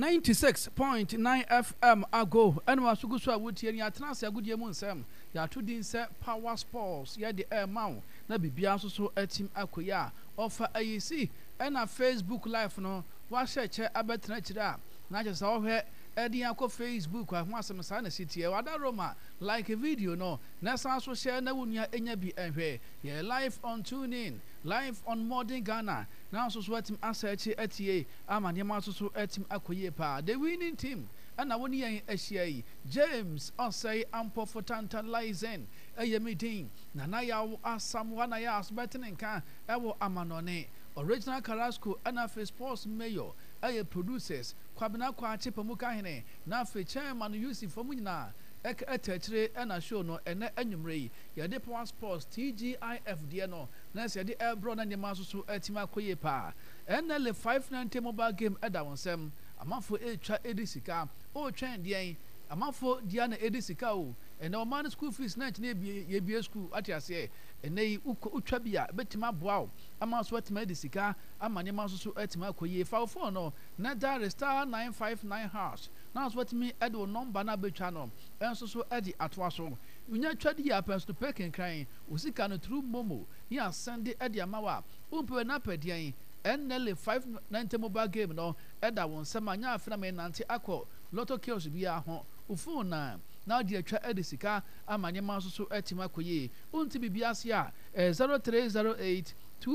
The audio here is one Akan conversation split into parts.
96.9 FM ago and was so good so would hear ya trans a good year sam ya to din say power sports ya the air mount na bibia so atim akoya offer ayisi and a Facebook live no wa share abetra kira na je sa ohwe edi akọ Facebook a ho asem sa na city e wada Roma like a video no na san so share na wunia enya bi ehwe ye live on TuneIn live on Modern Ghana now so atim asearch atie amane ma so atim akoye pa the winning team and na woni yan ahia yi James Osei ampo for tantalizing meeting na ya asam wana ya asbetin nka ewo amanone original Carrasco and a sports mayor producers kwabena kwa chepa muka hene na fe chairman UC formuna etechere na show no ene anwumre ye de power sports TGIF de no na se de ebro na nyema so atima koye pa NL 590 mobile game eda wonsem amafo etwa edisika o twen de amafo dia na edisika o ene o man school fees na ye bie school atiase ene utwa bia betima boa o ama so atima edisika ama nyema so atima koye fa phone no na dial star 959 hash now what me edo number na betwa no enso so edi atwa so unya twadi ya pens to pick and crying usika no through momo ya send edi amawa umpe na pedian NL 590 mobile game no eda won sema nya afina me nante akọ lotto kills bia ho ufu na di atwa edi sika amanye ma so etima koye unti bibia se a 0308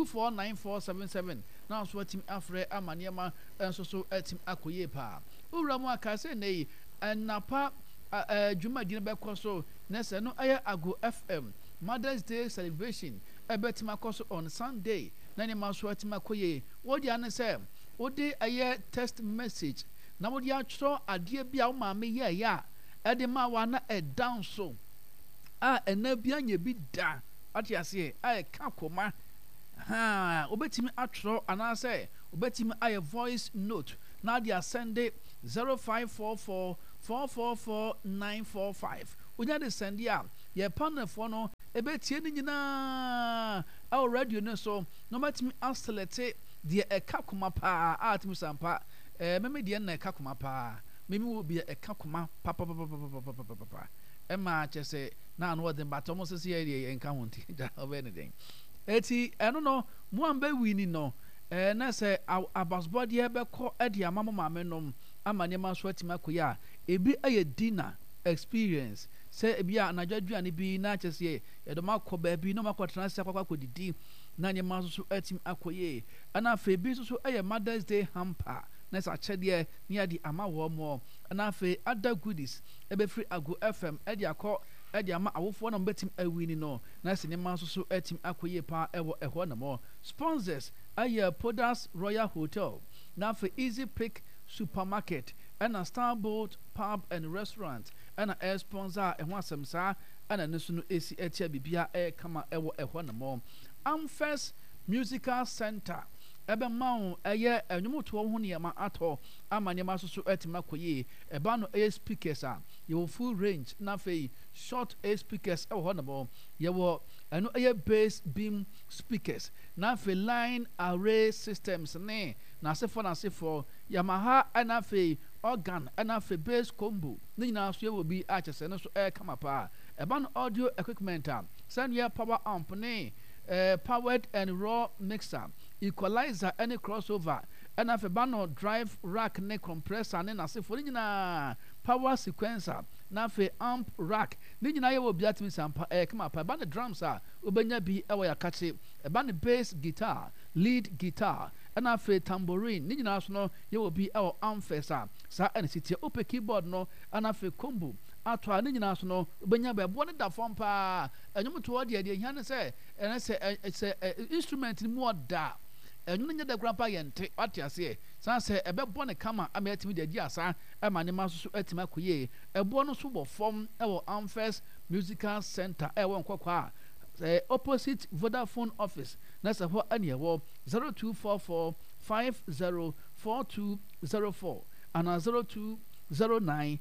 249477 now so team afre amanye ma enso so etim akoye pa uramu akase nei enapa juma gine be koso nese no aye ago FM Mother's Day celebration ebetima koso on Sunday nani maso etima koye wodi ane se wodi aye text message na wodi atro ade bia wo ma me ye ya ede ma wa na down so ena bia nya bi da ati ase ka koma obetimi atro anase obetimi aye voice note now they are sending 0544 444 945 unya de send ya ye panel for no ebetie ni nyina our radio no so no matimi select the ekakoma pa atimi sampa meme de na ekakoma pa meme wo bi ekakoma pa ema chese na no dem but almost see ye enka honti da of anything eti eno no mo amba wini no na se abasbody ebe ko edi amamo mamenom amane ma so atima koya ebi aye dinner experience se ebi anadwaduane bi na chese ye do makọ ba bi no makọtena se akwa didi na nye ma so atim akoye ana fe bi so aye Mother's Day hamper na sa chede ne adi amawo mo ana fe other goodies ebe free ago FM edi akọ edi ama awofo na mbetim awini no na se ne ma so atim akoye pa ewo eho na mo sponsors aye Podas Royal Hotel na for Easy Pick Supermarket and a Starboat Pub and Restaurant and a sponsor and one some sa and a national AC etia bibia kama ewo eho na mo Amfest Musical Center ebe maun eye enwumoto ho ne ma ato amane ma so etima koye eba no speakers your full range na fei short speakers ho na bo ye wo eno bass beam speakers na fei line array systems ne na se for Yamaha na fei organ na fei bass combo ni na so ye wo bi achese no so kama pa eba no audio equipment send your power amp ne powered and raw mixer equalizer any crossover and a banner drive rack ne compressor ne nase for nyina power sequencer na fe amp rack ne nyina ye wo biatimi sampa kama pa banner drums obenya bi ewo yakache banner bass guitar lead guitar and a fe tambourine ne nyina so no ye wo bi ewo amfesa sa and city open keyboard no and a fe combo atwa ne nyina so no obenya ba bo ne da fom pa enwom to de hia ne se ene se instrument ni mu oda enwom nya da grandpa yente atiase san se ebebo ne kama ametimi de di asa ema ne maso atima koye ebo no so bo fom ewo Amfest Musical Center ewo nkokwa opposite Vodafone office na se ho ane ewo 0244 504204 and 0209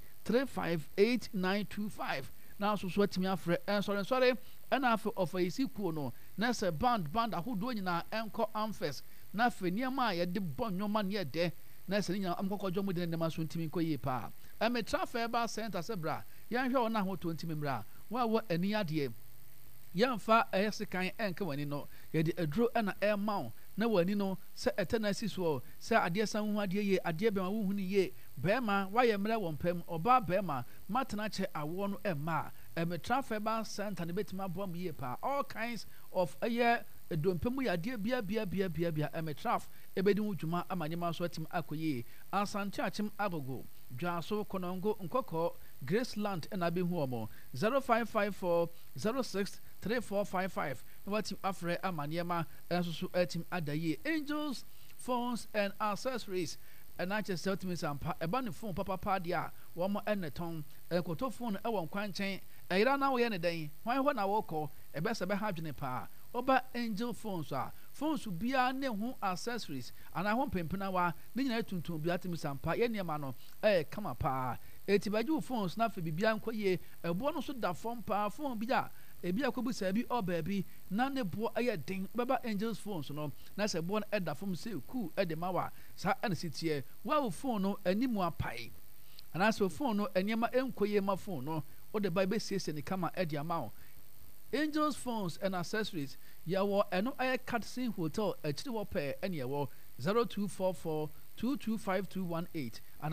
358925 now so atimi afre sorry na afa ofa isi kuo no na se band ahodo nyina enko Amfest na fe niam a ye de bonnwoma ne de na se nya am kokko dwomo de ne ma so ntimi koyi pa me transfer ba center se bra yan hwe ona ho to ntimi mra wa wo ani ade yamfa sekan enka wani no ye de aduro na mawo na wani no se etanasi so se ade san hu ade ye ade be ma hu ni ye bema wa ye mra won pam oba bema matena che awo no emma me transfer ban center ne betima bom ye pa all kinds of dompemu ya ade bia me traf ebedi hu dwuma amanyema so atim akoye asante achim agogo dwaso konongo nkoko Graceland and Abi Huomo 0554063455 Wati Afre Amanyema and so etim adaye Angels phones and accessories and I just tell me some a phone papa dia one more and a tongue and koto phone a one quanchain a rana way any day why when I walk a best of a hajine pa oba angel phones are phones will be a new accessories and I won't pimpinawa nina to be at me some pa any mano come up pa etibaju phones na fe bibia nkoye ebo no so da phone pa phone bia ebi akobu sabi o baby na ne bo aye den baba angels phones no na se bo na da phone se ku e de mawa sa ane sitie wa phone no animu apai ana so phone no anyema enkoye ma phone no o de bible says ni kama e de amawo angels phones and accessories ya wo eno aye Catsin Hotel achiri wo pe ene ye wo 0244225218 and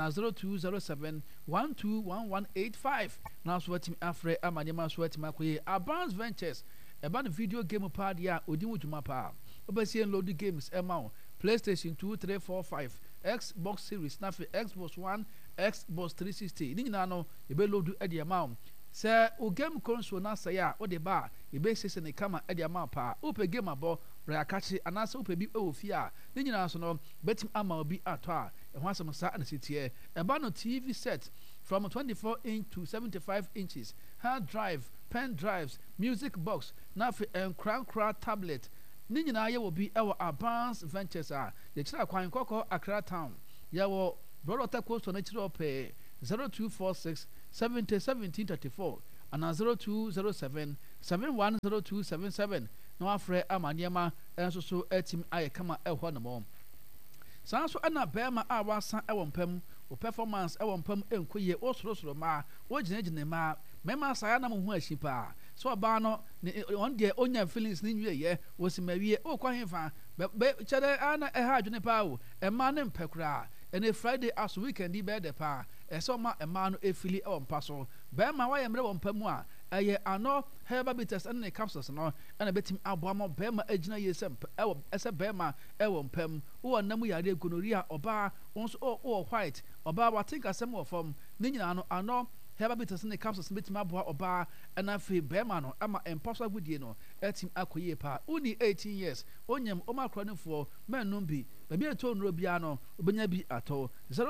0207121185 now so wetim afre amanyema so wetim akoye Advanced Ventures about video game party ya odi wuduma pa obesi load games emao PlayStation 2 3 4 5 Xbox Series na Xbox One Xbox 360 ni nyina no ebe load e de emao se o game console na say a o de ba ebe sese ne kama e de emao pa ope game abo bra akachi anasa ope bi ofi a ni nyina so no betim ama obi ato a e ho asem sa na sitie eba no TV set from 24 inch to 75 inches hard drive pen drives music box na enkra tablet ni nyina ye wo bi e wo Advanced Ventures a ye kira kwan kokko Accra town ye wo brother coast na kira ope 0246 701734 and 0207 710277 no afre amanyema enso so etim aye kama ehwo no mo sanso ana bema a wasan ewon pam o performance ewon pam enkoye osoro ma wo ginagine ma mema saya na mo hu ahipa so ba no on de onya feelings ni nwie ye wo si mawie o kwa hefa be chere ana e ha adwene pa o e ma ne mpekura ene Friday as weekend di be de pa e so ma e ma no efili ewon paso be ma wa ye mre won pam a eye ano herbal bitters and capsules no and betim aboamo be ma agina ye sem ewo ese be ma ewon pam wo nam yare gonorrhea oba onso o white oba wa think asem wo fam ni nyina no ano herbal bitters and capsules betim aboa oba and afi be ma no ama emposa gudie no etim akoye pa uni 18 years onyam o makro ne fo menum bi ba bi eto nro bia no obenya bi ato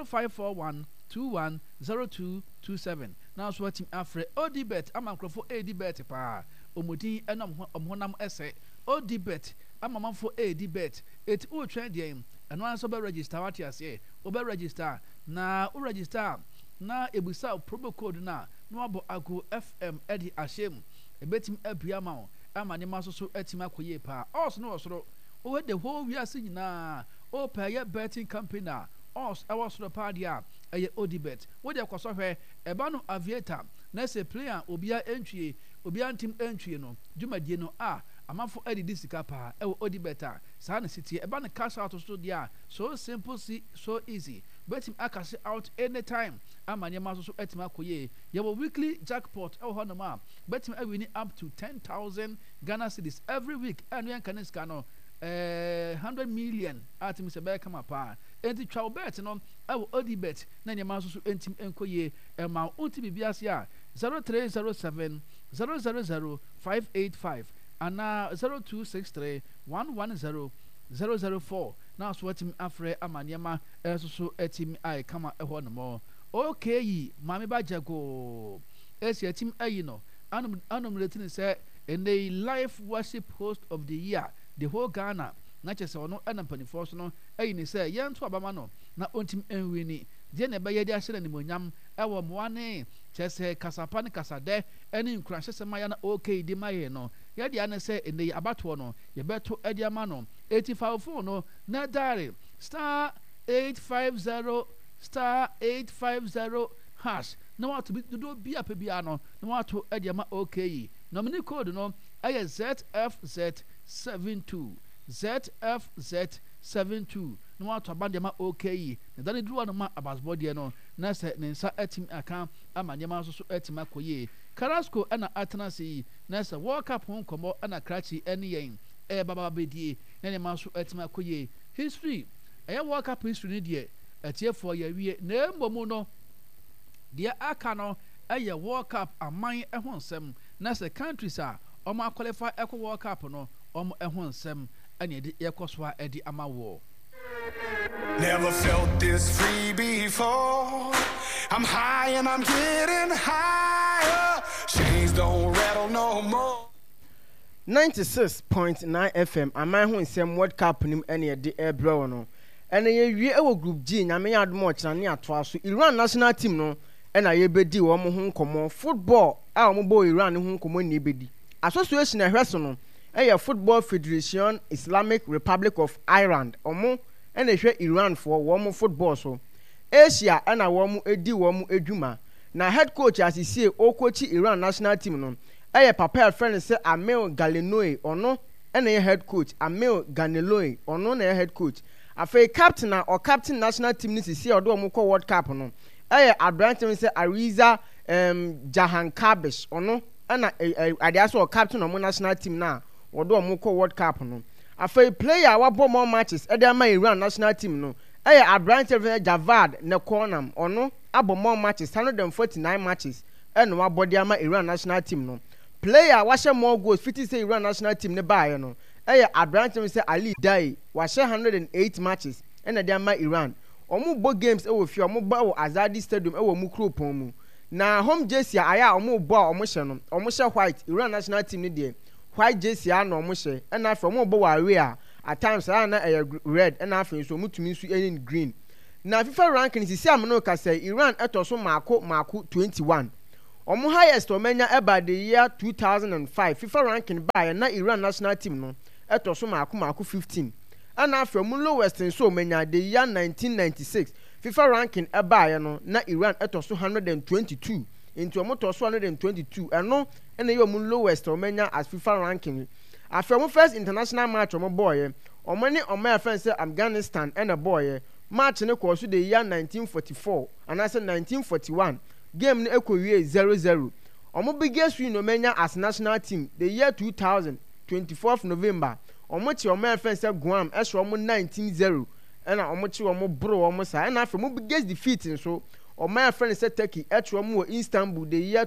0541210227 now so team afre odibet amankrofo adibet pa omodin enam omhonam ese odibet amamanfo adibet it o trend dem eno anso be register what you say o be register na o register na ebusa promo code na no abo ago fm edi ashem ebetim abia ma o ama ne maso so etim akoye pa also no osoro o the whole we are seeing na o pay betting company us our sort of party a odibet wo de kwaso hwe eba no aviator na se player obia entwie obia ntim entwie no dwumadie no a amafo edi sika pa odibet a sa na city eba no cash out so dia so simple so easy betim cash out anytime amanye maso so etim akoye ye weekly jackpot ho no ma betim win up to 10,000 Ghana cedis every week and yan kan sika no 100 million atim se be kama pa enti twa bet no odibet na nyama so entim enkoye ma unti bibiase a 0307 000 585 ana 0263 110 004 na so etim afre amanyema so etim ai kama eho no mo okay mami bajago esi etim ayi no anum retin say in the live worship host of the year the whole Ghana na chese ono enampanifo so no ayi ni say yento abama no na ontim enwini je na be yedi ahye na monyam ewo moane chese kasapa ne kasade eni nkurahye sema ya na okay di maye no yedi ane say in the abato no ye beto edi ama no 85 no na diary star *850*850 hash na wato bi do bia pa bia no na wato e de ma okay nominee code no aye ZFZ72 ZFZ72 na wato abande ma okay na dane duwa no ma abasbo de no na se ne nsa atim aka amanye ma so atim akoye Carrasco ana atenase na se World Cup hon komo ana krachi ene yen baba bedie na ne ma so atim akoye history World Cup history ni de atiefo ya wie na embomu no de aka no World Cup aman ho nsem na se countries a omo qualify eko World Cup no omo ho nsem ane de yekoso a edi amawo. Never felt this free before. I'm high and I'm getting higher. Chains don't rattle no more. 96.9 FM aman ho nsem World Cup nim ane de ebro no. Ene ye wie ewo group G nyame yadom ochina ne atoa so Iran national team no ena ye bedi wo mo ho nkomo football a wo bo Iran ho nkomo ne bedi association ehweso no Football Federation Islamic Republic of Iran omo ena hwe Iran for wo mo football so Asia ena wo mo edi wo mo edwuma na head coach asisi o coach Iran national team no papa friend say Amel Galenoy ono ena ye head coach Amel Ganeloy ono na ye head coach afei captain or captain national team ni sisi odo omukọ World Cup no Abraham say Ariza Jahan Kabish ono na adiaso captain of national team na odo omukọ World Cup no afei player wa bo more matches ede ama Iran national team no Abraham Javad Nekonam ono abo more matches 149 matches and wa body ama Iran national team no player wa share more goals 50 say Iran national team ne baaye no Abraham say Ali Dai was 108 matches and they ama Iran. Omu bo games e wo fi omu ba wo Azadi Stadium e wo mu kropon mu. Na home jersey aya omu bo omu hye no. Omu hye white Iran national team ni de. White jersey a na omu hye. And na from omu bo wa away at times na red and na afin so mutumi nsu in green. Na FIFA ranking sisi amno ka say Iran etoso mako 21. Omu highest omenya eba the year 2005 FIFA ranking by na Iran national team no. Etoso mako 15 and after mu lowest in so many the year 1996 FIFA ranking eba no na Iran etoso 122 into omo 122 and no and you mu lowest omenya as FIFA ranking after mu first international match omo boy omo ni omo friend say Afghanistan and a boy match ne ko so the year 1944 and I said 1941 game ne ekowie 0-0 omo biggest win omenya as national team the year 2000 24th November omochi omo friend say Guam eso omo 19-0 and omochi omo bro omo sa and after mo biggest defeat so omo friend say Turkey etro omo Istanbul the year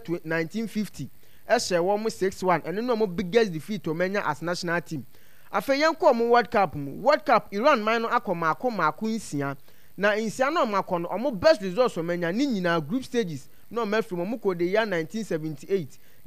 1950 eshe omo 6-1 and no omo biggest defeat omenya as national team after yanko omo World Cup Iran man no akọ nsia na nsia no makọ no omo best results omenya ni nyina group stages no mefrem omo ko the year 1978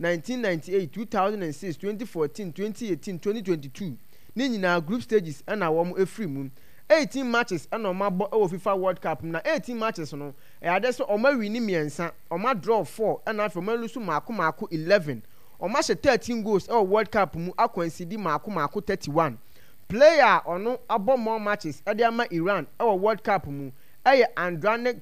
1998 2006 2014 2018 2022 ni nyina group stages na wo efri mu 18 matches na o mabo e FIFA World Cup na 18 matches no ade so o ma win miensa o ma draw 4 na afro ma lusu mako 11 o ma she 13 goals e World Cup mu akwansidi mako 31 player ono abo more matches e dey ama Iran e World Cup mu Andranik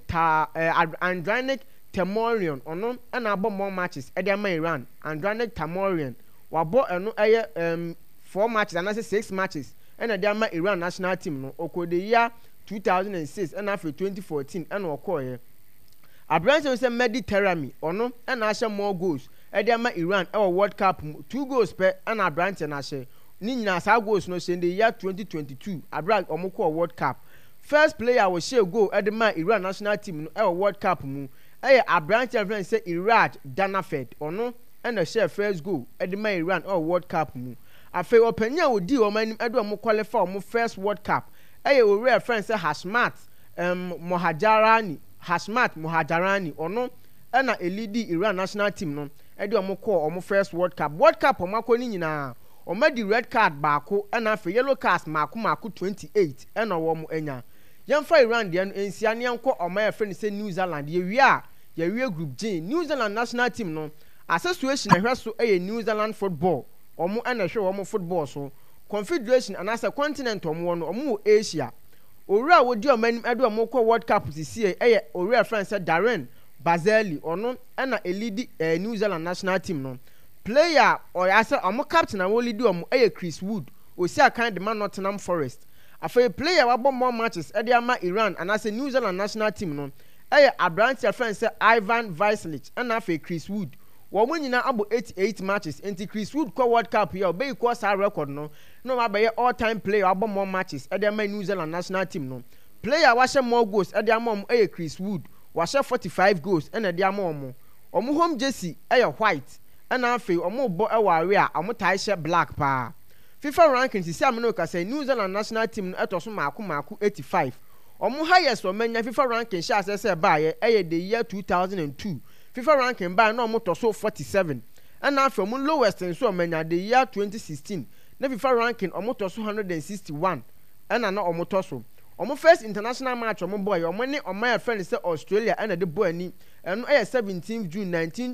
Tamorian ono na abo more matches e dey ama Iran Andranik Tamorian wabo eno 4 matches and 6 matches and dey ama Iran national team no okode year 2006 and after 2014 and okoye Abraham say Mediterranean ono na ashe more goals e dey ama Iran e World Cup 2 goals per and Abraham na ashe ni nyina sa goals no say in the year 2022 Abraham omoko World Cup first player was share goal e dey ma Iran national team no e World Cup mu Abraham say Iraj Danafed ono na share first goal e dey ma Iran e World Cup mu afei openya odi o manim edo mo qualify mo first World Cup o real friend say Hashmat Mohajarani ono na elidi Iran national team no edo mo call o mo first World Cup o makọ ni nyina o ma di red card baako na afei yellow card mako 28 na wo mo enya yemfa Iran de no ensia ne enko o ma friend say New Zealand ye wie group G New Zealand national team no association ehwe so New Zealand football omo na hwe omo football so confederation and as a continent omo no omo Asia owura wodi omanim edo omko World Cup sisie eye owura France Darren Bazeli ono na elidi New Zealand national team no player oyase omo captain and lead omo eye Chris Wood osi akan de man Nottingham Forest afei player wabo more matches e de ama Iran and as a New Zealand national team no eye Abrantia France Ivan Vaislich and afei Chris Wood womo nyina abo 88 matches enti Chris Wood ko World Cup here obey ko sa record no abaye all time player wabo more matches e de ama New Zealand national team no player wa share more goals e de ama omo eye Chris Wood wa share 45 goals e de ama omo home jersey eye white and afei omo bo e wa we a omo tie share black pa FIFA rankings is America say New Zealand national team etoso maako 85 omo highest omenya FIFA ranking sha say bae the year 2002 FIFA ranking bae na omo toso 47 and after omo lowest nso omenya the year 2016 na FIFA ranking omo toso 161 and na omo toso omo first international match omo boy omo ne omo friend say Australia and the boy ni eno 17th June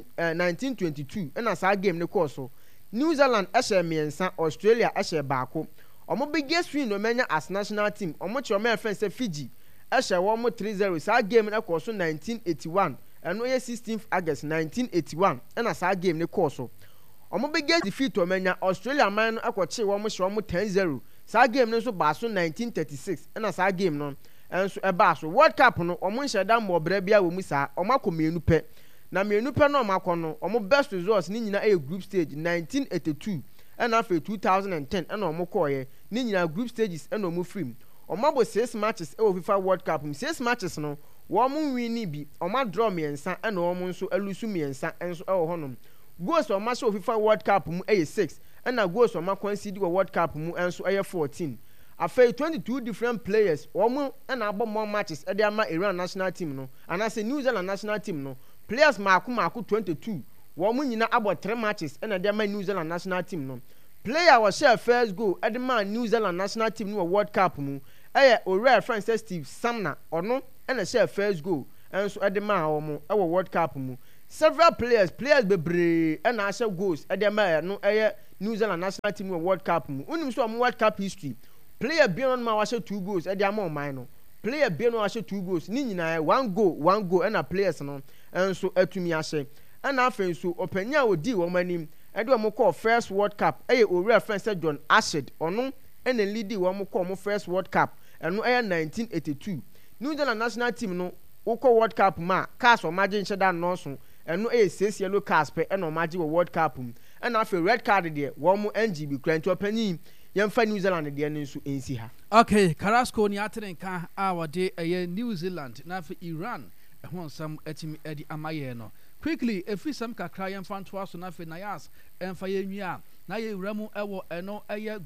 1922 and as our game ne course New Zealand ashe miensa Australia ashe baako omo biggest win no menya as national team omo che omo friend say Fiji ashe wo mo 3-0 sa game na course 1981 eno 16th August 1981 and as our game ne course omo biggest defeat omenya Australia man no akwache wo mo hye wo mo 10-0 sa game no so ba so 1936 and as our game no enso e ba so World Cup no omo hye da mo bra bia wo mu sa omo akomienu pe na mienu pe no makono omo best results ni nyina e group stage 1982 and after 2010 and omo koye ni nyina group stages and omo free omo abo 6 matches e FIFA World Cup 6 matches no wo mo win bi omo draw miensa and omo nso alusu miensa enso e wo honom goals omo show FIFA World Cup mu e 6 and na goals omo concede wo World Cup mu enso e 14 after 22 different players omo and abo more matches e dey ama Iran national team no and as a New Zealand national team no players maako 22 wo mu nyina about 3 matches and dey man New Zealand national team no player was share first goal at the man New Zealand national team no World Cup mu owura France Steve Samna ono and share first goal and so at the man omo World Cup mu several players bebre and share goals at the man no New Zealand national team no World Cup mu unim so World Cup history player beyond ma share 2 goals at the man mine no player beyond share 2 goals ni nyina 1 goal and a players no and so atumi ahye and afen so opanya odi wo manim e de mo call first World Cup owura friend say John Ashid ono and lead wo mo call mo first World Cup eno 1982 New Zealand national team no wo call World Cup ma cars o margin sheda no so eno 6 yellow cards pe eno margin wo World Cup and afen red card de wo mo NGB kranto opanya yemfa New Zealand de no so ensi ha okay Carrasco ni atrenka a wode New Zealand na afen Iran ehon sam atimi edi amaye no quickly every some kakra yem fan to aso na fe na yas emfa ye nwia na ye wuramu ewo eno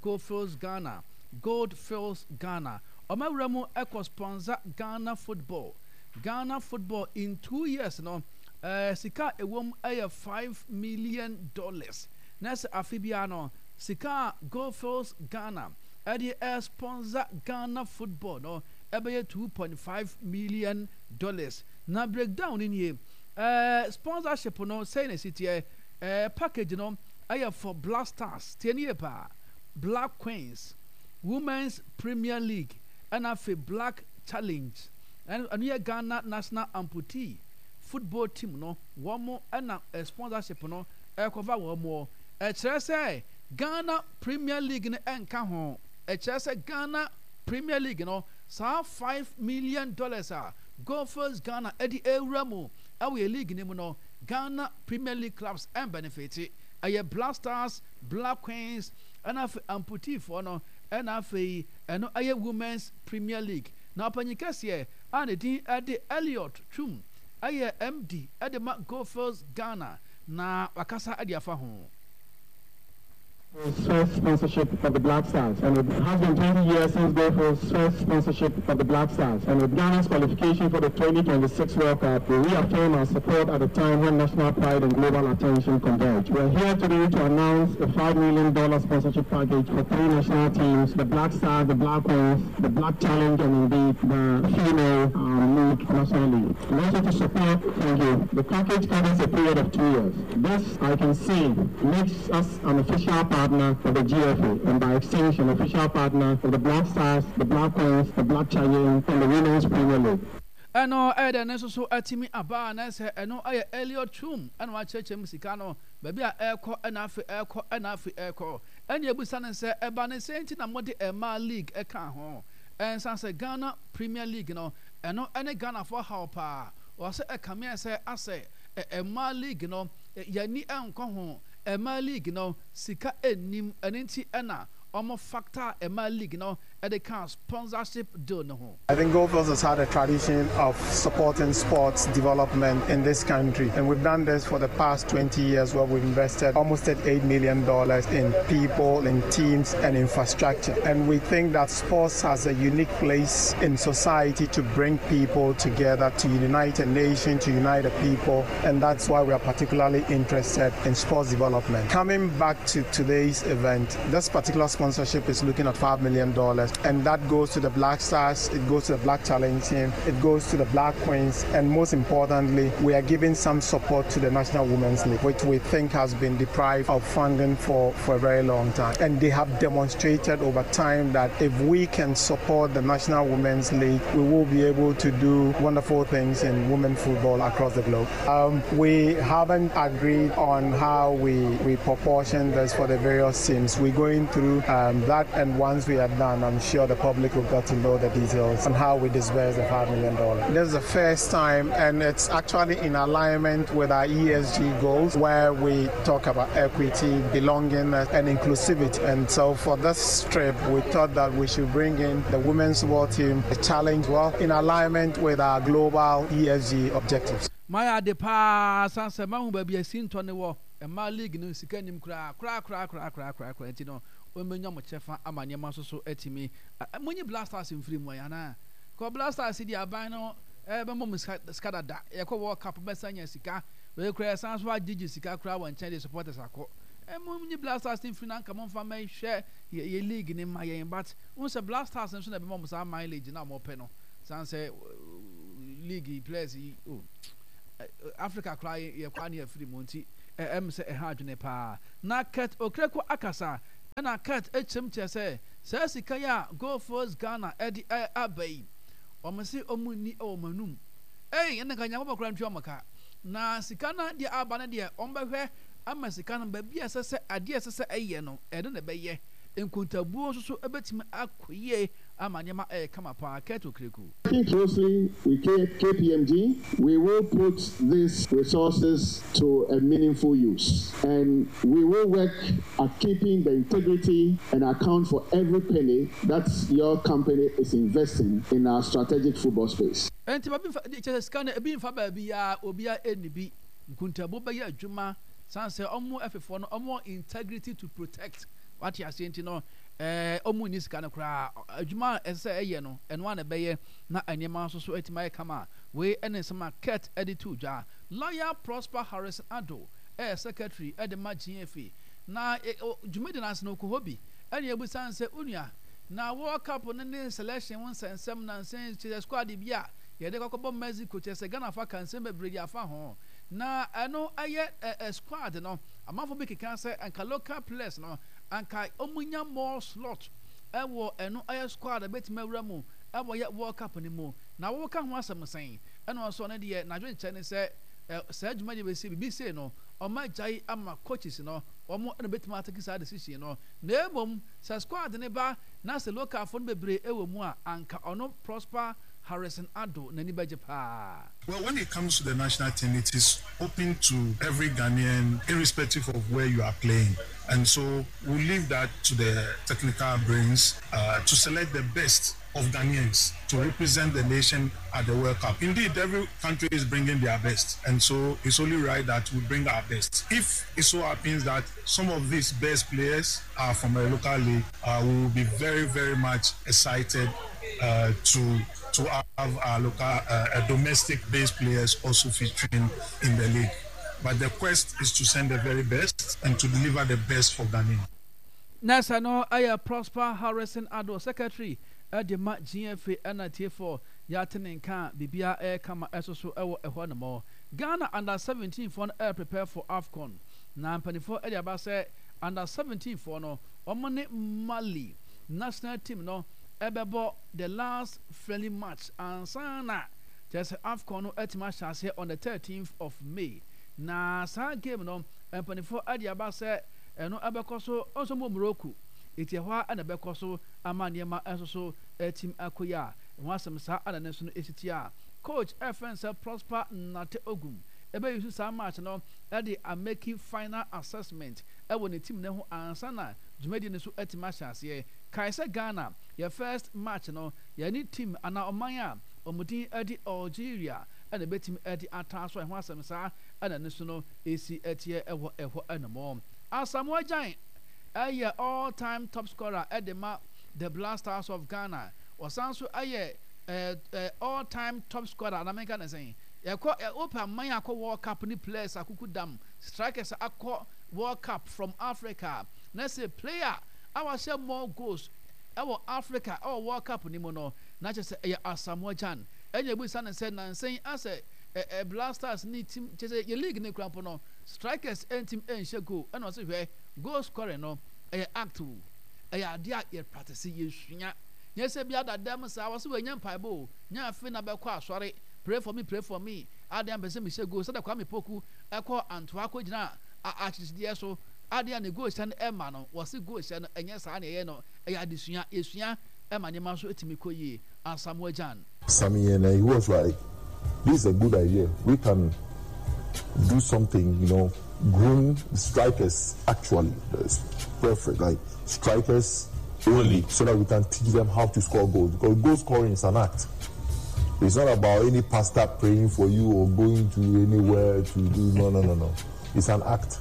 Goldfields Ghana omawuramu eko sponsor Ghana football in 2 years no sika ewom $5 million nasa afibia no sika Goldfields Ghana edi sponsor Ghana football no ebe $2.5 million na breakdown in here sponsorship no say na city package no for Black Stars pa Black Queens Women's Premier League and a Black Challenge and Ghana National Amputee football team no one more and a sponsorship no cover one more say Ghana Premier League in enka ho say Ghana Premier League no sa $5 million Goldfields Ghana Eddie Ewramu our league name no Ghana Premier League clubs and benefit Black Stars, Black Queens and amputee for no and a Women's Premier League now panikasi and the Elliot Chum MD at the Goldfields Ghana na wakasa adiafa ho first sponsorship for the Black Stars, and it has been 20 years since Goldfield's first sponsorship for the Black Stars. And with Ghana's qualification for the 2026 World Cup, we reaffirm our support at a time when national pride and global attention converge. We're here today to announce a $5 million sponsorship package for 3 national teams: the Black Stars, the Black Queens, the Black Challenge, and indeed the female League, National League. And also to support, thank you, the package covers a period of 2 years. This, I can see, makes us an official partner of the GFA, and by extension, an official partner of the Black Stars, the Black Queens, the Black Giants, and the Women's Premier League. Ɛno ɛda ne so atimi aba na sɛ ɛno ayɛ Elliot Chum ɛna wakyerɛkyerɛ mu sika no baabi a ɛkɔ ɛna afi ɛkɔ ɛna ebusa ne sɛ ɛba ne sɛ nti na mode ɛma league ɛka ho ɛnsan sɛ Ghana Premier League no ɛno ɛne Ghana for how paa wɔsɛ ɛkame sɛ asɛ ɛma league no yɛni ɛnkɔ ho ɛma league no sika enim ɛne nti ɛna ɔmo factor ɛma league no ɛde kan sponsorship deal no ho. I think Gold Coast has had a tradition of supporting sports development in this country, and we've done this for the past 20 years where we've invested almost $8 million in people, in teams, and infrastructure. And we think that sports has a unique place in society to bring people together, to unite a nation, to unite a people, and that's why we are particularly interested in sports development. Coming back to today's event, this particular sponsorship is looking at $5 million. And that goes to the Black Stars, it goes to the Black Challenge team, it goes to the Black Queens, and most importantly, we are giving some support to the National Women's League, which we think has been deprived of funding for a very long time. And they have demonstrated over time that if we can support the National Women's League, we will be able to do wonderful things in women's football across the globe. We haven't agreed on how we proportion this for the various teams. We're going through that, and once we are done, I'm sure the public will get to know the details on how we disburse the $5 million. This is the first time, and it's actually in alignment with our ESG goals, where we talk about equity, belongingness, and inclusivity. And so for this trip, we thought that we should bring in the women's football team, the challenge, well, in alignment with our global ESG objectives. Maya de pa sanse mahu baby asinto ne wo e ma league no sika nim kra ntino o menyo mo chefa amanye maso so atimi monyi blasters mfiri mu yana ko blasters di aban no be mo skada da ye ko world cup be sanya sika we kra sanso agigi sika kra wan chen the supporters akọ monyi blasters mfiri na nka mo fa ma hwe ye league ni ma ye but won blasters nso na be mo sa mileage na mo pe no sanse league players Africa cry ye kwani afiri mu nti se ha adwene pa na cat okreko akasa na cat echem che se sika ya go for Ghana edi abai omsi omuni o manum ene ka nyama bakura ntwe omaka na sika na dia aba na dia ombehwe ama sika na ba bia se ade se eye no ede na beye enkuntabuo so ebetimi akoye amanyema kama pa cat okreko. Working closely with KPMG, we will put these resources to a meaningful use, and we will work at keeping the integrity and account for every penny that your company is investing in our strategic football space. And to scan a beam for baby obia enibi nkuntabo ba ya adwuma sanse omo efefo no omo integrity to protect what you are saying no omu ni sika no kra adwuma ese eye no eno an beye na anyema so etima kama we ene sama cat editu dwa lawyer Prosper Harrison Ado secretary edema GFA na dwumedi na no ko hobi ene ebusan se unua na World Cup ne selection won sensem na sen squad bia ye de kokobom Mexico che se Ghana fa kan sem bebredi afa ho na eno aye squad no amafo be kika se anka local players no anka omunya more slot ewo eno aye squad betima wura mu ewo ye World Cup ni mu na wo ka ho asem sen eno so ne de na dwen che ne se adwuma de be se bi se no o ma jai ama coaches no omo eno betima take sa decision no na ebom se squad ne ba na se local fon bebre ewo mu a anka ono Prosper Harrison Ado nani baje pa. Well, when it comes to the national team, it is open to every Ghanaian, irrespective of where you are playing. And so we'll leave that to the technical brains to select the best of Ghanaians to represent the nation at the World Cup. Indeed, every country is bringing their best, and so it's only right that we bring our best. If it so happens that some of these best players are from a local league, we will be very, very much excited to have our local domestic-based players also featuring in the league. But the quest is to send the very best and to deliver the best for Ghana. Nasa no aya Prosper Harrison Ado secretary at the GFA NTA4 yɛatene nka bibia kama ɛso so ɛwɔ ɛhɔ no mo Ghana under 17 for prepare for AFCON na mpanifo ɛde aba sɛ under 17 for no ɔmo ne Mali national team no ɛbɛbɔ the last friendly match ansana just AFCON no ɛtima hyase on the 13th of May na saa game no mpanifo ɛde aba sɛ ɛno ɛbɛkɔ so ɔnso mo Morocco eti hɔ a na bɛkɔ so ama nneɛma ɛso so team akoya ho asɛm saa ana ne so no esiti a coach FNC Prosper Nate Ogum ebe yusu saa match no ɛde a making final assessment ɛwɔ ne team ne ho ansa na dwumadi ne so ɛtima hyase kaisa Ghana your first match no yɛne team ana ɔman a ɔmudin ɛde Algeria ɛna betim ɛde ata so ho asɛm saa ana ne so no esi ɛteɛ ɛwɔ ɛhɔ ɛnamo Asamoah Gyan ɛyɛ all-time top scorer ɛde the Black Stars of Ghana ɔsan so ɛyɛ all-time top scorer na menka ne sɛn yɛkɔ opa man akɔ World Cup ni players akuku dam strikers akɔ World Cup from Africa na say player awahyɛ more goals ɛwɔ Africa ɛwɔ World Cup ni mu no na kyerɛ sɛ ɛyɛ Asamoah Gyan ɛnyɛ bu sa ne sɛ nansɛn asɛ Black Stars ni team kyerɛ sɛ yɛ league ne krampo no strikers team ɛnhyɛ goal ɛna ɔsɛ hwɛ goal scoring no ɛyɛ active ɛyɛ ade a yɛ practice yɛ sua nyɛ sɛ bi ada dam saa wɔsɛ wɔnyɛ mpaebɔ nya afi na bɛkɔ asɔre pray for me ade ambɛsɛ mi hyɛ goal sɛ da kwa me poku ɛkɔ antoa kɔ gyina akyerɛdeɛ so ade a ne goal hyɛ no ɛma no wɔsɛ goal hyɛ no ɛnyɛ saa ne ɛyɛ no ɛyɛ adesua yɛsua ɛma nneɛma so etimi kɔ yie Asamoah Gyan Sammy and he was like, this is a good idea, we can do something, groom strikers actually. That's perfect, like strikers only, so that we can teach them how to score goals, because goal scoring is an act. It's not about any pastor praying for you or going to anywhere to do no. It's an act.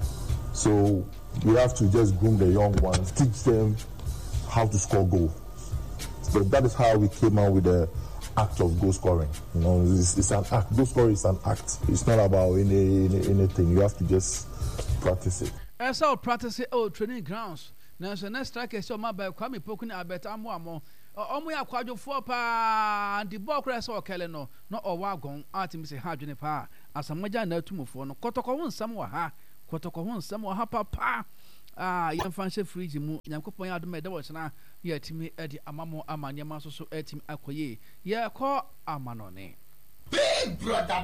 So we have to just groom the young ones, teach them how to score goals. So that is how we came out with the act of goal scoring. It's an act. Goal scoring is an act. It's not about anything. You have to just practice it. As our practice training grounds. Now, so next strike is my back. Kwame Poku na abeta amo. Omo ya kwadwo fo pa the ball cross or kele no owagon atimi se ha dwene pa Asamoah Gyan na tumufo no kotoko ho nsam wa ha papa yɛmfa nhyɛ fridge mu nyankopɔn yɛ adom ɛda wɔ kyena yɛatimi ɛde amamo ama nneɛma so ɛtimi akɔyie yɛkɔ amanɔne Big brother,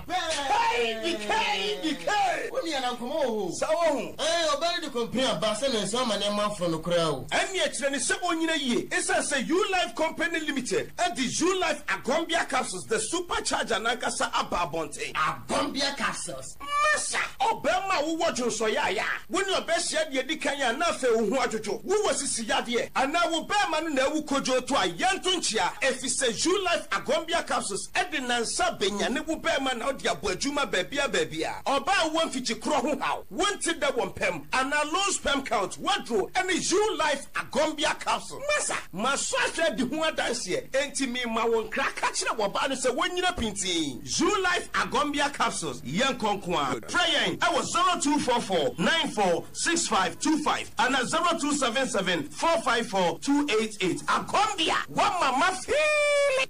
BK. When you are come so obey the company Basan and some man from the crowd. And yet, when it's 7 years, it's a U Life Company Limited and the U Life Agombia capsules, the supercharger Nankasa Ababonte. Agombia capsules. Massa, Obama, who watch you so ya. When your best yet, you can nafe who was this yadia, and now will bear man never kojo to a yantunchia if it's a U Life Agombia capsules, Edinan Sabi. Ne wo be man na odi aboadwuma babia oba won fichi kro ho haw won ti da won pem ana low sperm count wadro any U Life Agombia capsule masa maso ahwe di ho adanse enti mi ma won kra ka kire wo ba no se wonyina pintin U Life Agombia capsules yen konkwa prayer I was 0244 946525 and 0277 454 288 Agombia one mama feel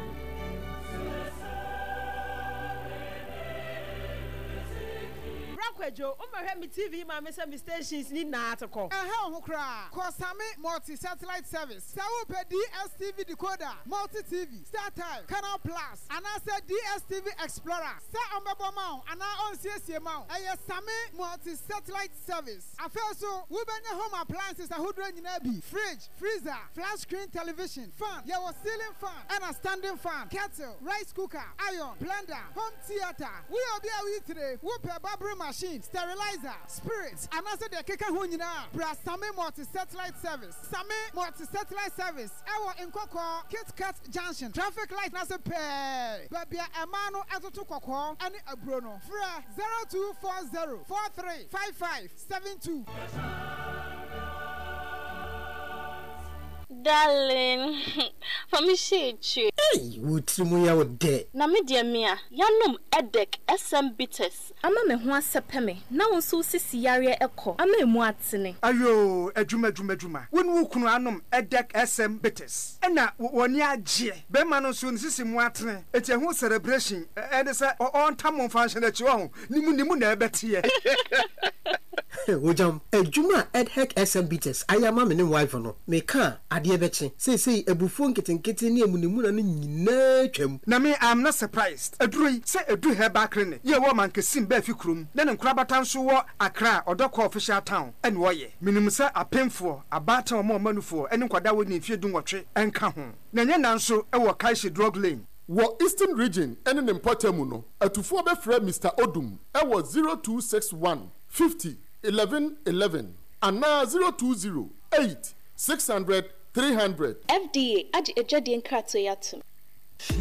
Joe, me TV, my stations need not to call. Kosame multi-satellite service. Saupe DSTV decoder, multi-TV, Star Time, Canal Plus, and I said DSTV Explorer. Star on Babamount, and I on CSC Mount. Same multi-satellite service. I feel so, we bring home appliances, a hoodoo in fridge, freezer, flat screen television, fan, your ceiling fan, and a standing fan, kettle, rice cooker, iron, blender, home theater. We will be out today. We pay barbering machine, sterilizer, spirits, and also the keka hunina. Brass Same multi-satellite service. Same multi-satellite service. Our in Koko, Kit Kat Junction. Traffic light nasa pay. Babia Amano Azotu Koko, and a Bruno. Fra 0240 435572. darling. For me, she. Hey, would you would de? Na me dear Mia, Yanum Edek SM Bitters. Ama me ho asepeme. Na wonso sisi yare eko. Ama emu atene. Ayo, ejuma. When wu kunu anom Edek SM Bitters. Ena woni agye. Be ma no so sisi mu atene. Eti ho celebration. And say on tam function e chi ho. Nimu na ebete. Wojam, ejuma Edek SM Bitters. Ayama me ne wife no. Me ka ade beche. Say ebufu nketenkete ni emunimu na nyina twam. Na me I'm not surprised. Edru say edu heba clinic. Ye wo man kesim ba fi krum. Na nkrabatan so wo Accra Odoko official town. En wo ye. Minim say apemfo, abatan mo manufo, ene nkwada wo ni fie dunwotwe enka ho. Na nya nanso e wo Kaishi drug lane. Wo Eastern region ene ne mpotemu no. Atufo be frɛ Mr. Odum e wo 0261 50 11 11 ana 020 8 600 300. FDA adi ejadi nkrato yatum.